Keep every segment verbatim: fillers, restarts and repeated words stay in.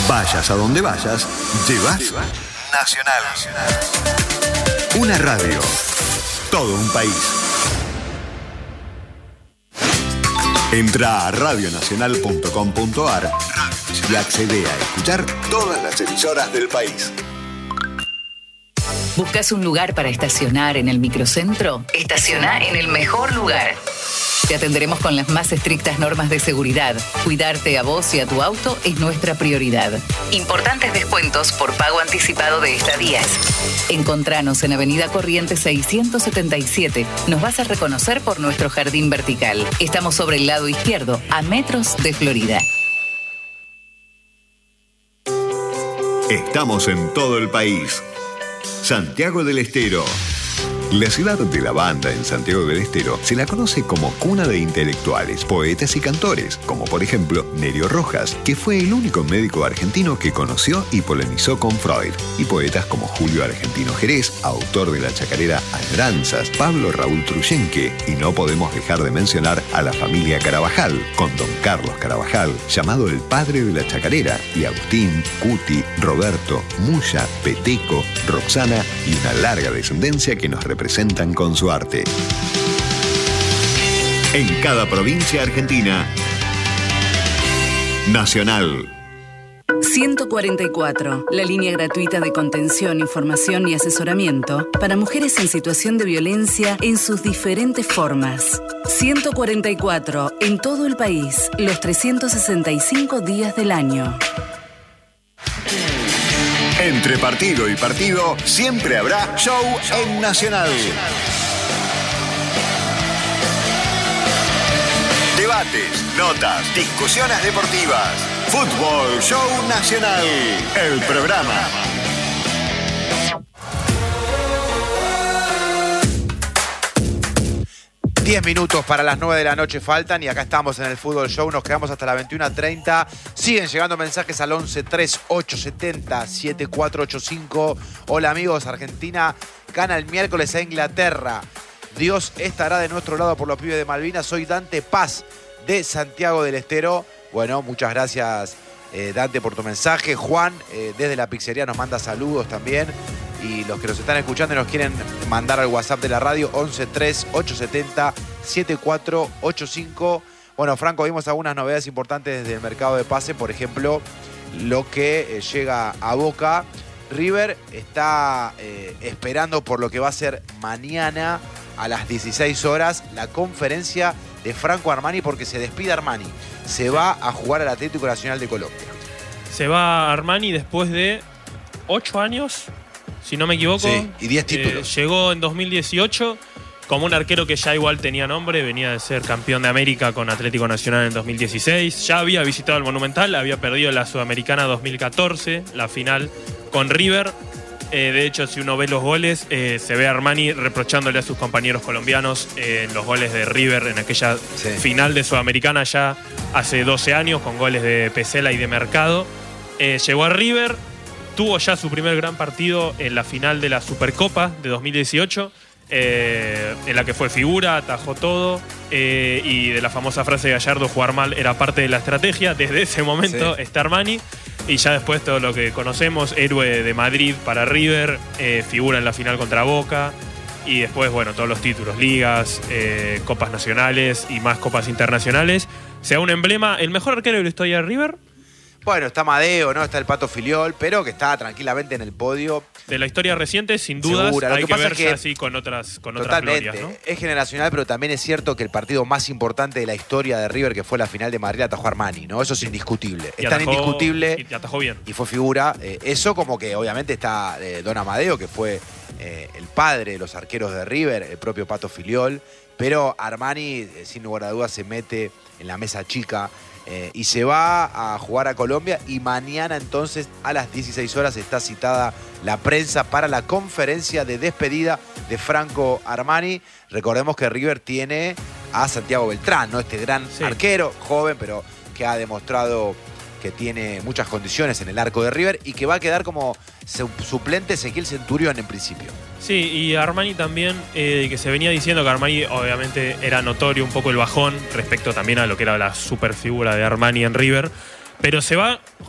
Vayas a donde vayas, llevas Nacional. Una radio. Todo un país. Entra a radio nacional punto com punto ar y accede a escuchar todas las emisoras del país. ¿Buscas un lugar para estacionar en el microcentro? Estaciona en el mejor lugar. Te atenderemos con las más estrictas normas de seguridad. Cuidarte a vos y a tu auto es nuestra prioridad. Importantes descuentos por pago anticipado de estadías. Encontranos en Avenida Corrientes seiscientos setenta y siete. Nos vas a reconocer por nuestro jardín vertical. Estamos sobre el lado izquierdo, a metros de Florida. Estamos en todo el país. Santiago del Estero. La ciudad de la banda en Santiago del Estero se la conoce como cuna de intelectuales, poetas y cantores, como por ejemplo Nerio Rojas, que fue el único médico argentino que conoció y polemizó con Freud, y poetas como Julio Argentino Jerez, autor de la chacarera Añoranzas, Pablo Raúl Truyenque, y no podemos dejar de mencionar a la familia Carabajal, con don Carlos Carabajal, llamado el padre de la chacarera, y Agustín, Cuti, Roberto, Muya, Peteco, Roxana y una larga descendencia que nos representa presentan con su arte. En cada provincia argentina, Nacional. ciento cuarenta y cuatro, la línea gratuita de contención, información y asesoramiento para mujeres en situación de violencia en sus diferentes formas. ciento cuarenta y cuatro, en todo el país, los trescientos sesenta y cinco días del año. Entre partido y partido, siempre habrá show en Nacional. Debates, notas, discusiones deportivas. Fútbol Show Nacional. El programa. diez minutos para las nueve de la noche faltan y acá estamos en el Fútbol Show. Nos quedamos hasta las veintiuna treinta. Siguen llegando mensajes al once tres ocho siete cero siete cuatro ocho cinco. Hola amigos, Argentina gana el miércoles a Inglaterra. Dios estará de nuestro lado por los pibes de Malvinas. Soy Dante Paz de Santiago del Estero. Bueno, muchas gracias eh, Dante por tu mensaje. Juan eh, desde la pizzería nos manda saludos también. Y los que nos están escuchando y nos quieren mandar al WhatsApp de la radio, once tres ocho siete cero siete cuatro ocho cinco. Bueno, Franco, vimos algunas novedades importantes desde el mercado de pase. Por ejemplo, lo que eh, llega a Boca. River está eh, esperando por lo que va a ser mañana a las dieciséis horas la conferencia de Franco Armani, porque se despide Armani. Se va a jugar al Atlético Nacional de Colombia. Se va Armani después de ocho años... Si no me equivoco. Sí, y diez títulos. Eh, llegó en dos mil dieciocho como un arquero que ya igual tenía nombre. Venía de ser campeón de América con Atlético Nacional en dos mil dieciséis. Ya había visitado el Monumental. Había perdido la Sudamericana dos mil catorce, la final con River. Eh, de hecho, si uno ve los goles, eh, se ve a Armani reprochándole a sus compañeros colombianos eh, en los goles de River en aquella sí. final de Sudamericana ya hace doce años, con goles de Pesela y de Mercado. Eh, llegó a River. Tuvo ya su primer gran partido en la final de la Supercopa de dos mil dieciocho, eh, en la que fue figura, atajó todo, eh, y de la famosa frase de Gallardo, jugar mal era parte de la estrategia. Desde ese momento sí. está Armani, y ya después todo lo que conocemos, héroe de Madrid para River, eh, figura en la final contra Boca, y después, bueno, todos los títulos, ligas, eh, copas nacionales y más copas internacionales. Sea un emblema, el mejor arquero de la historia de River. Bueno, está Madeo, ¿no? Está el Pato Filiol, pero que está tranquilamente en el podio. De la historia reciente, sin dudas, Segura. Lo hay que, que pasa ver es que ya así con otras, con otras totalmente, glorias, ¿no? Es generacional, pero también es cierto que el partido más importante de la historia de River, que fue la final de Madrid, atajó Armani, ¿no? Eso es indiscutible. Y es tan atajó, indiscutible. Y atajó bien. Y fue figura. Eh, eso como que obviamente está eh, Don Amadeo, que fue eh, el padre de los arqueros de River, el propio Pato Filiol. Pero Armani, eh, sin lugar a dudas, se mete en la mesa chica. Eh, y se va a jugar a Colombia, y mañana entonces a las dieciséis horas está citada la prensa para la conferencia de despedida de Franco Armani. Recordemos que River tiene a Santiago Beltrán, ¿no? Este gran sí. arquero, joven, pero que ha demostrado que tiene muchas condiciones en el arco de River y que va a quedar como suplente Ezequiel Centurión en principio. Sí, y Armani también, eh, que se venía diciendo que Armani obviamente era notorio un poco el bajón respecto también a lo que era la superfigura de Armani en River, pero se va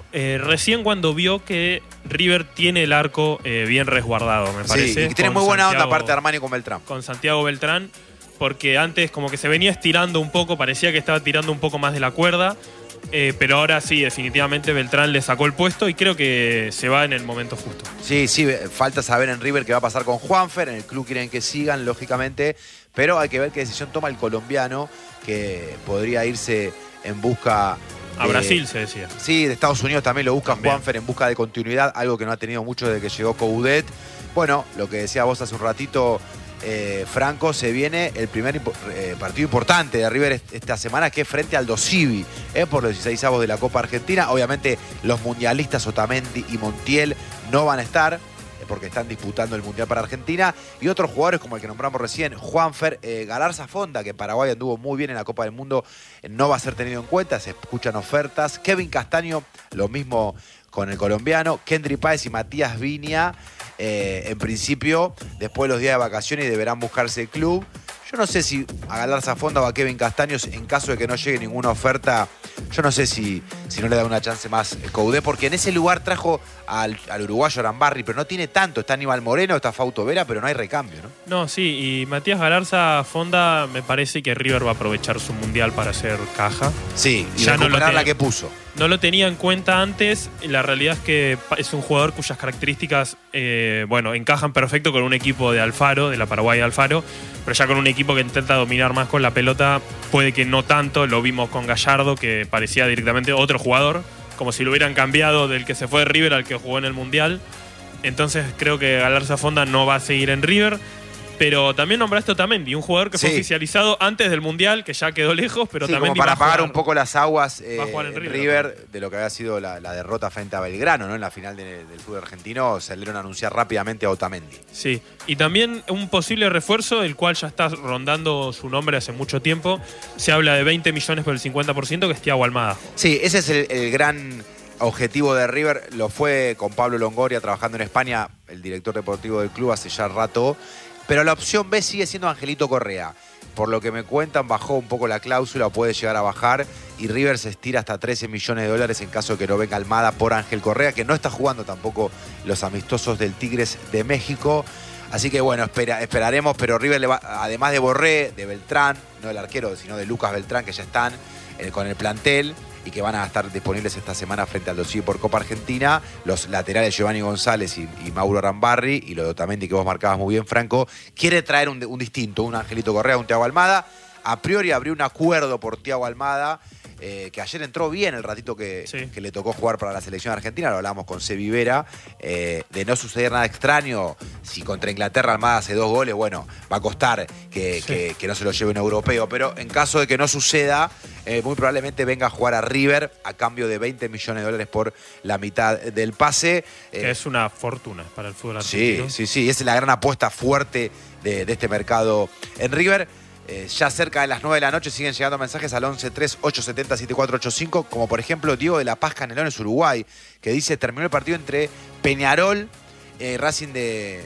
Eh, recién cuando vio que River tiene el arco eh, bien resguardado, me parece. Sí, y tiene muy buena Santiago, onda aparte de Armani con Beltrán. Con Santiago Beltrán, porque antes como que se venía estirando un poco, parecía que estaba tirando un poco más de la cuerda, eh, pero ahora sí, definitivamente Beltrán le sacó el puesto y creo que se va en el momento justo. Sí, sí, falta saber en River qué va a pasar con Juanfer, en el club quieren que sigan, lógicamente, pero hay que ver qué decisión toma el colombiano, que podría irse en busca... A de, Brasil se decía. Sí, de Estados Unidos también lo busca También. Juanfer en busca de continuidad, algo que no ha tenido mucho desde que llegó Coudet. Bueno, lo que decía vos hace un ratito, eh, Franco, se viene el primer impo eh, partido importante de River esta semana, que es frente al Dosivi, eh, por los dieciseisavos de la Copa Argentina. Obviamente los mundialistas Otamendi y Montiel no van a estar, porque están disputando el Mundial para Argentina, y otros jugadores como el que nombramos recién, Juanfer, eh, Galarza Fonda, que en Paraguay anduvo muy bien en la Copa del Mundo, eh, no va a ser tenido en cuenta, se escuchan ofertas. Kevin Castaño, lo mismo con el colombiano, Kendry Páez y Matías Viña, eh, en principio, después de los días de vacaciones deberán buscarse el club. Yo no sé si a Galarza Fonda o a Kevin Castaños, en caso de que no llegue ninguna oferta, yo no sé si, si no le da una chance más Coudet, porque en ese lugar trajo al, al uruguayo Arambarri, pero no tiene tanto. Está Aníbal Moreno, está Fausto Vera, pero no hay recambio, ¿no? No, sí, y Matías Galarza Fonda, me parece que River va a aprovechar su mundial para hacer caja. Sí, y Ya no lo recuperar la tiene. que puso. No lo tenía en cuenta antes, la realidad es que es un jugador cuyas características, eh, bueno, encajan perfecto con un equipo de Alfaro, de la Paraguay de Alfaro, pero ya con un equipo que intenta dominar más con la pelota, puede que no tanto. Lo vimos con Gallardo, que parecía directamente otro jugador, como si lo hubieran cambiado del que se fue de River al que jugó en el Mundial. Entonces creo que Galarza Fonda no va a seguir en River. Pero también nombraste a Otamendi, un jugador que fue Sí. oficializado antes del Mundial, que ya quedó lejos, pero Sí, también como para va a apagar jugar- un poco las aguas eh, va a jugar en en River, River, de lo que había sido la, la derrota frente a Belgrano, ¿no? En la final de- del fútbol argentino salieron a anunciar rápidamente a Otamendi. Sí, y también un posible refuerzo, el cual ya está rondando su nombre hace mucho tiempo. Se habla de veinte millones por el cincuenta por ciento, que es Thiago Almada. Sí, ese es el, el gran objetivo de River. Lo fue con Pablo Longoria trabajando en España, el director deportivo del club, hace ya rato. Pero la opción B sigue siendo Angelito Correa. Por lo que me cuentan, bajó un poco la cláusula, puede llegar a bajar, y River se estira hasta trece millones de dólares en caso de que no venga Almada por Ángel Correa, que no está jugando tampoco los amistosos del Tigres de México. Así que bueno, espera, esperaremos, pero River le va, además de Borré, de Beltrán, no del arquero, sino de Lucas Beltrán, que ya están eh, con el plantel y que van a estar disponibles esta semana frente al Dosivi por Copa Argentina, los laterales Giovanni González y, y Mauro Arambarri, y lo de Otamendi que vos marcabas muy bien, Franco, quiere traer un, un distinto, un Angelito Correa, un Thiago Almada. A priori abrió un acuerdo por Thiago Almada, eh, que ayer entró bien el ratito que, Sí. que le tocó jugar para la selección argentina, lo hablábamos con Sebi Vera, eh, de no suceder nada extraño. Si contra Inglaterra Almada hace dos goles, bueno, va a costar que, Sí. que, que no se lo lleve un europeo, pero en caso de que no suceda, eh, muy probablemente venga a jugar a River a cambio de veinte millones de dólares por la mitad del pase. Que Eh, es una fortuna para el fútbol Sí, argentino. sí, sí. Esa es la gran apuesta fuerte de, de este mercado en River. Eh, ya cerca de las nueve de la noche siguen llegando mensajes al once tres ocho siete cero siete cuatro ocho cinco, como por ejemplo Diego de la Paz Canelones, Uruguay, que dice: terminó el partido entre Peñarol y eh, Racing de,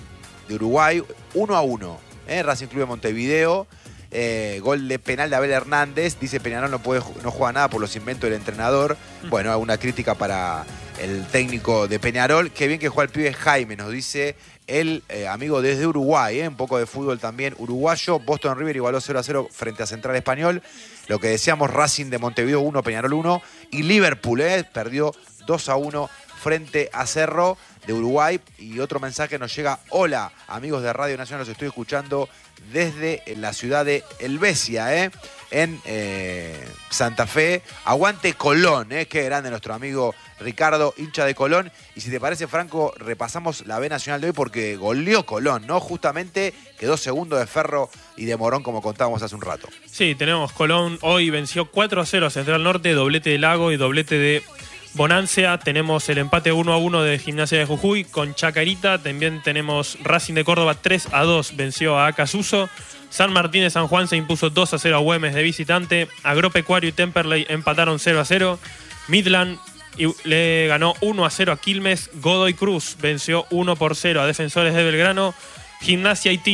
de Uruguay, uno a uno. Eh, Racing Club de Montevideo. Eh, gol de penal de Abel Hernández. Dice: Peñarol no, puede, no juega nada por los inventos del entrenador. Bueno, alguna crítica para el técnico de Peñarol. Qué bien que juega el pibe Jaime, nos dice el eh, amigo desde Uruguay. Eh, un poco de fútbol también uruguayo. Boston River igualó cero a cero frente a Central Español. Lo que decíamos, Racing de Montevideo uno, Peñarol uno. Y Liverpool eh, perdió dos a uno frente a Cerro de Uruguay. Y otro mensaje nos llega: hola amigos de Radio Nacional, los estoy escuchando desde la ciudad de Helvecia, ¿eh? en eh, Santa Fe. Aguante Colón, ¿eh? Qué grande nuestro amigo Ricardo, hincha de Colón. Y si te parece, Franco, repasamos la B Nacional de hoy porque goleó Colón, ¿no? Justamente quedó segundo de Ferro y de Morón, como contábamos hace un rato. Sí, tenemos Colón hoy venció cuatro a cero a Central Norte, doblete de Lago y doblete de Bonancia. Tenemos el empate uno a uno de Gimnasia de Jujuy con Chacarita. También tenemos Racing de Córdoba tres a dos, venció a Acasuso. San Martín de San Juan se impuso dos a cero a Güemes de visitante. Agropecuario y Temperley empataron cero a cero. Midland y le ganó uno a cero a Quilmes. Godoy Cruz venció uno por cero a Defensores de Belgrano. Gimnasia y Tiro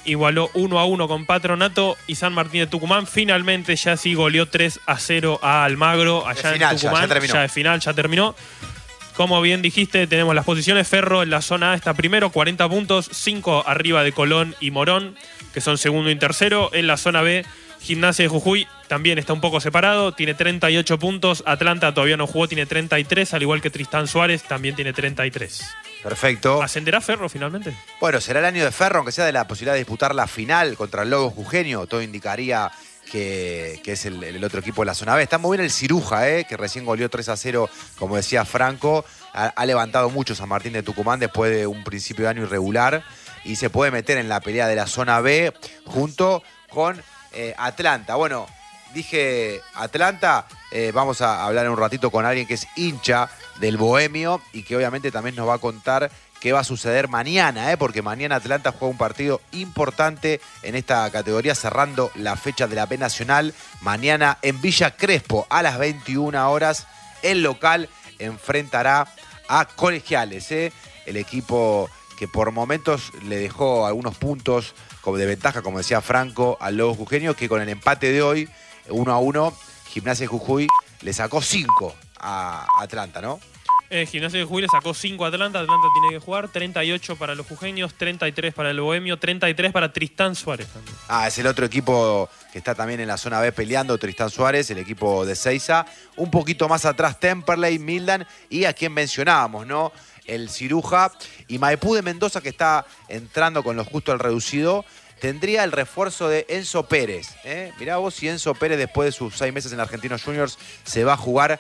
igualó uno a uno con Patronato y San Martín de Tucumán. Finalmente ya sí goleó tres a cero a Almagro allá de final, en Tucumán. Ya, ya terminó. Ya de final, ya terminó. Como bien dijiste, tenemos las posiciones. Ferro en la zona A está primero, cuarenta puntos, cinco arriba de Colón y Morón, que son segundo y tercero. En la zona B, Gimnasia de Jujuy también está un poco separado, tiene treinta y ocho puntos. Atlanta todavía no jugó, tiene treinta y tres, al igual que Tristán Suárez, también tiene treinta y tres. Perfecto. ¿Ascenderá Ferro finalmente? Bueno, será el año de Ferro, aunque sea de la posibilidad de disputar la final contra el Lobo Jujeño. Todo indicaría que, que es el, el otro equipo de la zona B. Está muy bien el Ciruja, eh, que recién goleó tres a cero, como decía Franco. Ha, ha levantado mucho San Martín de Tucumán después de un principio de año irregular y se puede meter en la pelea de la zona B junto con eh, Atlanta. Bueno, dije Atlanta, eh, vamos a hablar en un ratito con alguien que es hincha del Bohemio y que obviamente también nos va a contar qué va a suceder mañana, ¿eh? Porque mañana Atlanta juega un partido importante en esta categoría, cerrando la fecha de la B Nacional. Mañana en Villa Crespo, a las veintiuna horas, el local enfrentará a Colegiales, ¿eh? El equipo que por momentos le dejó algunos puntos como de ventaja, como decía Franco, al Lobo Jujeño, que con el empate de hoy, uno a uno, Gimnasia de Jujuy le sacó cinco a Atlanta, ¿no? Eh, Gimnasia de Jujuy le sacó cinco a Atlanta. Atlanta tiene que jugar treinta y ocho para los jujeños, treinta y tres para el Bohemio, treinta y tres para Tristán Suárez también. Ah, es el otro equipo que está también en la zona B peleando, Tristán Suárez, el equipo de Seiza. Un poquito más atrás Temperley, Mildan y a quien mencionábamos, ¿no? El Ciruja y Maipú de Mendoza, que está entrando con lo justo al reducido. Tendría el refuerzo de Enzo Pérez. ¿eh? Mirá vos si Enzo Pérez, después de sus seis meses en Argentinos Juniors, se va a jugar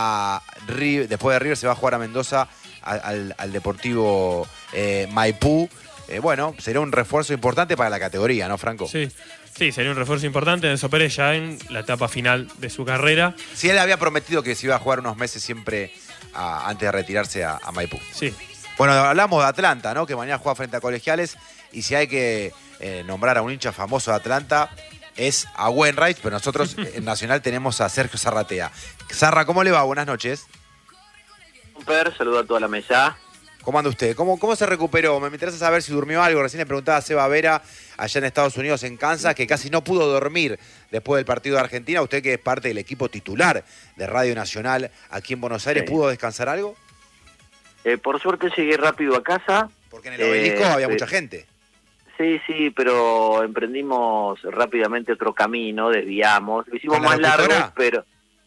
a River, después de River se va a jugar a Mendoza, a, al, al Deportivo eh, Maipú. Eh, bueno, sería un refuerzo importante para la categoría, ¿no, Franco? Sí, sí, sería un refuerzo importante. Enzo Pérez ya en la etapa final de su carrera. Sí, él había prometido que se iba a jugar unos meses siempre a, antes de retirarse a, a Maipú. Sí. Bueno, hablamos de Atlanta, ¿no? Que mañana juega frente a Colegiales. Y si hay que eh, nombrar a un hincha famoso de Atlanta, es a Wainwright, pero nosotros en Nacional tenemos a Sergio Zarratea. Zarra, ¿cómo le va? Buenas noches. Per, saludo a toda la mesa. ¿Cómo anda usted? ¿Cómo, ¿Cómo se recuperó? Me interesa saber si durmió algo. Recién le preguntaba a Seba Vera, allá en Estados Unidos, en Kansas, que casi no pudo dormir después del partido de Argentina. Usted, que es parte del equipo titular de Radio Nacional aquí en Buenos Aires, sí. ¿Pudo descansar algo? Eh, por suerte llegué rápido a casa. Porque en el obelisco eh, había sí. mucha gente. Sí, sí, pero emprendimos rápidamente otro camino, desviamos. Lo hicimos más largo, pero...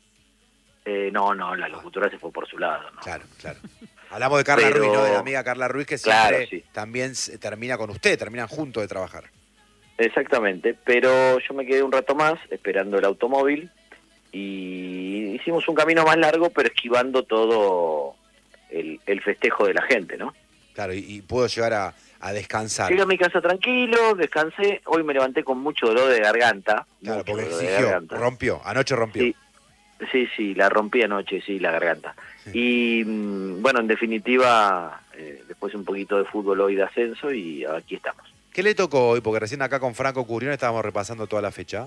Eh, no, no, la locutora se fue por su lado, ¿no? Claro, claro. Hablamos de Carla pero... Ruiz, ¿no? De la amiga Carla Ruiz, que siempre claro, sí. también termina con usted, terminan juntos de trabajar. Exactamente, pero yo me quedé un rato más esperando el automóvil y hicimos un camino más largo, pero esquivando todo el, el festejo de la gente, ¿no? Claro, y, y puedo llegar a, a descansar. Llegué a mi casa tranquilo, descansé, hoy me levanté con mucho dolor de garganta. Claro, porque exigió, rompió, anoche rompió. Sí. Sí, sí, la rompí anoche, sí, la garganta. Sí. Y bueno, en definitiva, eh, después un poquito de fútbol hoy de ascenso y aquí estamos. ¿Qué le tocó hoy? Porque recién acá con Franco Curión estábamos repasando toda la fecha.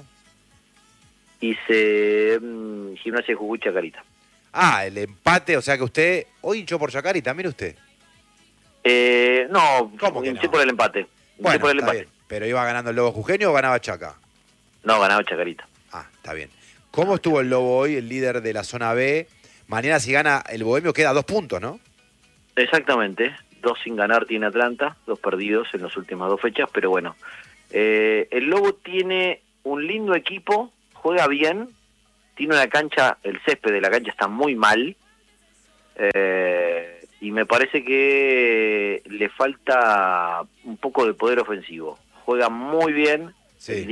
Hice um, Gimnasia de Jujuy Chacarita. Ah, el empate, o sea que usted hoy hinchó por Chacarita, mire usted. Eh, no, ¿Cómo hinché no? por el empate. Bueno, por el está empate. Bien. ¿Pero iba ganando el Lobo Jujeño o ganaba Chaca? No, ganaba Chacarita. Ah, está bien. ¿Cómo estuvo el Lobo hoy, el líder de la zona B? Mañana si gana el Bohemio queda a dos puntos, ¿no? Exactamente. Dos sin ganar tiene Atlanta, dos perdidos en las últimas dos fechas, pero bueno. Eh, el Lobo tiene un lindo equipo, juega bien, tiene una cancha, el césped de la cancha está muy mal, eh, y me parece que le falta un poco de poder ofensivo. Juega muy bien. Sí.